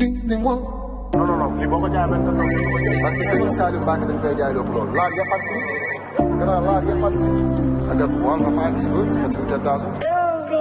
dis-moi. non non non lii boo ko jaayee benn dëkk bi ko jaay. parce que Serigne Saliou Mbacké dañ koy jaay lépp loolu. Laat ya fat bi. Gannaaw laat ya fat bi. I got 1 or 5 is good for 2,000.